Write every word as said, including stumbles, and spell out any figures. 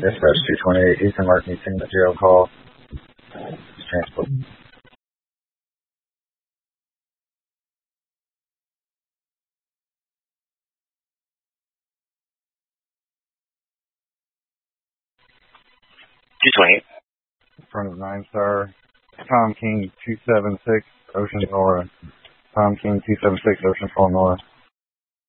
Dispatch two twenty-eight, Eastern Mark meeting the jail call. Transport. two twenty-eight. In front of Nine Star. Tom King two seven six, Ocean Nora. Tom King two seven six, Ocean Fall Nora.